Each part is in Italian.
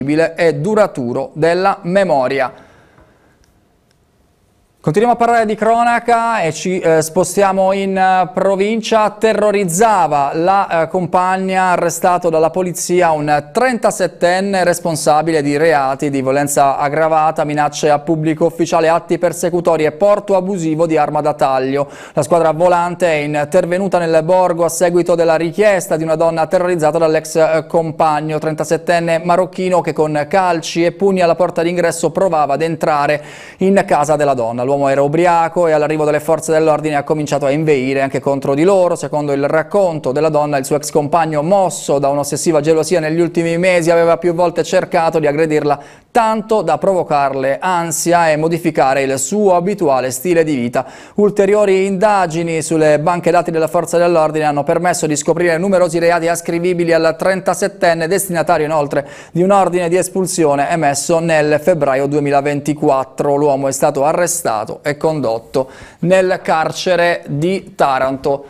e duraturo della memoria. Continuiamo a parlare di cronaca e ci spostiamo in provincia. Terrorizzava la compagna, arrestato dalla polizia un 37enne responsabile di reati di violenza aggravata, minacce a pubblico ufficiale, atti persecutori e porto abusivo di arma da taglio. La squadra volante è intervenuta nel borgo a seguito della richiesta di una donna terrorizzata dall'ex compagno, 37enne marocchino, che con calci e pugni alla porta d'ingresso provava ad entrare in casa della donna. L'uomo era ubriaco e all'arrivo delle forze dell'ordine ha cominciato a inveire anche contro di loro. Secondo il racconto della donna, il suo ex compagno, mosso da un'ossessiva gelosia negli ultimi mesi, aveva più volte cercato di aggredirla, tanto da provocarle ansia e modificare il suo abituale stile di vita. Ulteriori indagini sulle banche dati della forza dell'ordine hanno permesso di scoprire numerosi reati ascrivibili al 37enne, destinatario inoltre di un ordine di espulsione emesso nel febbraio 2024. L'uomo è stato arrestato e condotto nel carcere di Taranto.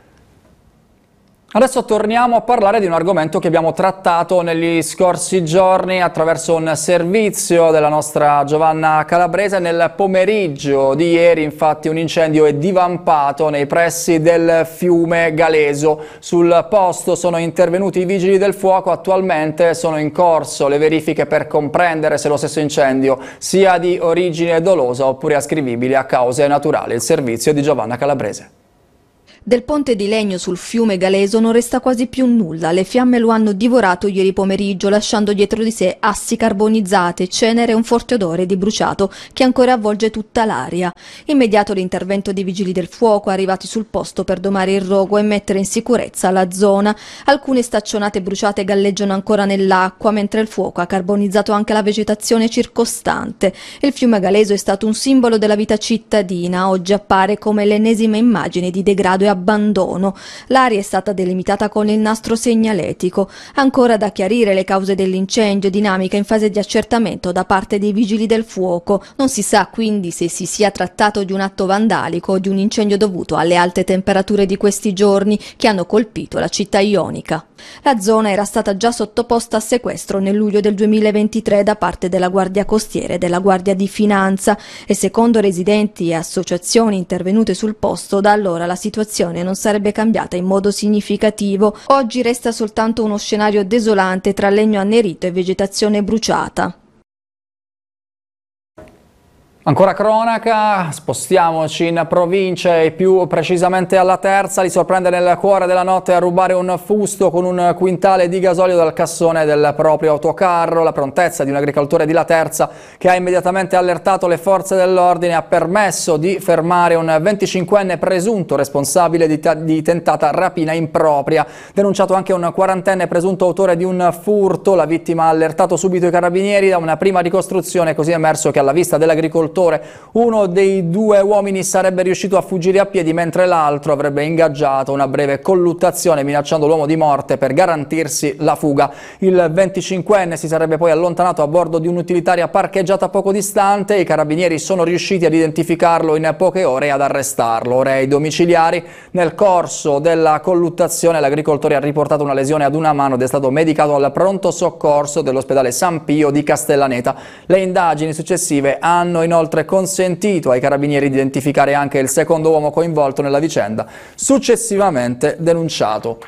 Adesso torniamo a parlare di un argomento che abbiamo trattato negli scorsi giorni attraverso un servizio della nostra Giovanna Calabrese. Nel pomeriggio di ieri, infatti, un incendio è divampato nei pressi del fiume Galeso. Sul posto sono intervenuti i vigili del fuoco. Attualmente sono in corso le verifiche per comprendere se lo stesso incendio sia di origine dolosa oppure ascrivibile a cause naturali. Il servizio di Giovanna Calabrese. Del ponte di legno sul fiume Galeso non resta quasi più nulla. Le fiamme lo hanno divorato ieri pomeriggio, lasciando dietro di sé assi carbonizzate, cenere e un forte odore di bruciato che ancora avvolge tutta l'aria. Immediato l'intervento dei vigili del fuoco, arrivati sul posto per domare il rogo e mettere in sicurezza la zona. Alcune staccionate bruciate galleggiano ancora nell'acqua, mentre il fuoco ha carbonizzato anche la vegetazione circostante. Il fiume Galeso è stato un simbolo della vita cittadina. Oggi appare come l'ennesima immagine di degrado e abbandono. L'area è stata delimitata con il nastro segnaletico. Ancora da chiarire le cause dell'incendio, dinamica in fase di accertamento da parte dei vigili del fuoco. Non si sa quindi se si sia trattato di un atto vandalico o di un incendio dovuto alle alte temperature di questi giorni che hanno colpito la città ionica. La zona era stata già sottoposta a sequestro nel luglio del 2023 da parte della Guardia Costiera e della Guardia di Finanza e, secondo residenti e associazioni intervenute sul posto, da allora la situazione non sarebbe cambiata in modo significativo. Oggi resta soltanto uno scenario desolante tra legno annerito e vegetazione bruciata. Ancora cronaca, spostiamoci in provincia e più precisamente alla Terza. Li sorprende nel cuore della notte a rubare un fusto con un quintale di gasolio dal cassone del proprio autocarro. La prontezza di un agricoltore di La Terza, che ha immediatamente allertato le forze dell'ordine, ha permesso di fermare un 25enne presunto responsabile di tentata rapina impropria. Denunciato anche un 40enne presunto autore di un furto. La vittima ha allertato subito i carabinieri. Da una prima ricostruzione così è emerso che alla vista dell'agricoltore uno dei due uomini sarebbe riuscito a fuggire a piedi, mentre l'altro avrebbe ingaggiato una breve colluttazione minacciando l'uomo di morte per garantirsi la fuga. Il 25enne si sarebbe poi allontanato a bordo di un'utilitaria parcheggiata poco distante. I carabinieri sono riusciti ad identificarlo in poche ore e ad arrestarlo. Ora ai domiciliari. Nel corso della colluttazione l'agricoltore ha riportato una lesione ad una mano ed è stato medicato al pronto soccorso dell'ospedale San Pio di Castellaneta. Le indagini successive hanno inoltre consentito ai carabinieri di identificare anche il secondo uomo coinvolto nella vicenda, successivamente denunciato.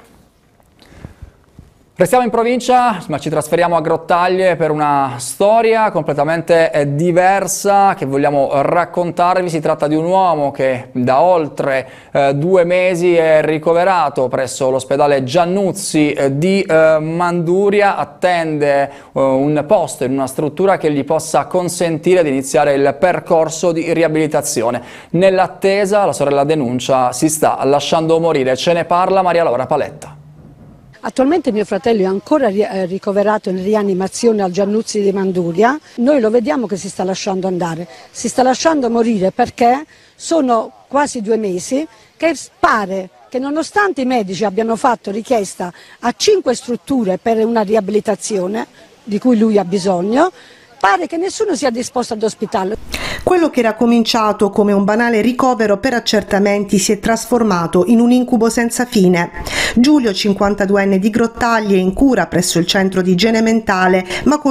Restiamo in provincia, ma ci trasferiamo a Grottaglie per una storia completamente diversa che vogliamo raccontarvi. Si tratta di un uomo che da oltre 2 mesi è ricoverato presso l'ospedale Giannuzzi di Manduria, attende un posto in una struttura che gli possa consentire di iniziare il percorso di riabilitazione. Nell'attesa la sorella denuncia si sta lasciando morire. Ce ne parla Maria Laura Paletta. Attualmente mio fratello è ancora ricoverato in rianimazione al Giannuzzi di Manduria. Noi lo vediamo che si sta lasciando andare, si sta lasciando morire perché sono quasi 2 mesi che pare che nonostante i medici abbiano fatto richiesta a 5 strutture per una riabilitazione di cui lui ha bisogno, pare che nessuno sia disposto ad ospitarlo. Quello che era cominciato come un banale ricovero per accertamenti si è trasformato in un incubo senza fine. Giulio, 52enne di Grottaglie, in cura presso il centro di igiene mentale, ma con